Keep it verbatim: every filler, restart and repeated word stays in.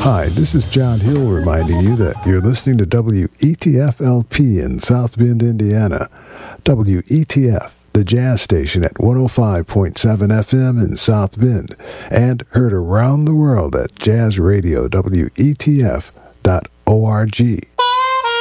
Hi, this is John Hill reminding you that you're listening to W E T F L P in South Bend, Indiana. W E T F, the jazz station at one oh five point seven F M in South Bend, and heard around the world at jazz radio W E T F dot org.